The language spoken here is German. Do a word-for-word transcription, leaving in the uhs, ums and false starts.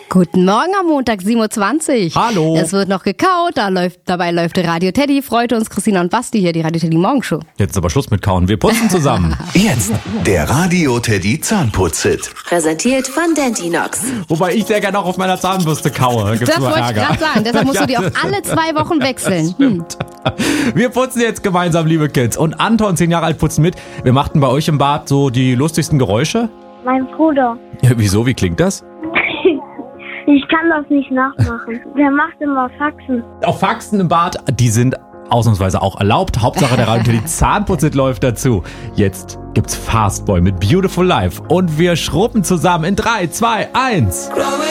Guten Morgen am Montag, sieben Uhr zwanzig. Hallo. Es wird noch gekaut, da läuft, dabei läuft Radio Teddy. Freut uns, Christina und Basti hier, die Radio Teddy Morgenshow. Jetzt ist aber Schluss mit Kauen, wir putzen zusammen. Jetzt der Radio Teddy Zahnputz-Hit. Präsentiert von Dentinox. Wobei ich sehr gerne auch auf meiner Zahnbürste kaue. Gibt's Das nur wollte ich Ärger. gerade sagen, deshalb musst du die auch alle zwei Wochen wechseln. Hm. Wir putzen jetzt gemeinsam, liebe Kids. Und Anton, zehn Jahre alt, putzt mit. Wir machten bei euch im Bad so die lustigsten Geräusche. Mein Bruder. Ja, wieso? Wie klingt das? Ich kann das nicht nachmachen. Der macht immer Faxen. Auch Faxen im Bad, die sind ausnahmsweise auch erlaubt. Hauptsache der Radio Teddy Zahnputz-Hit läuft dazu. Jetzt gibt's Fastboy mit Beautiful Life. Und wir schrubben zusammen in drei, zwei, eins.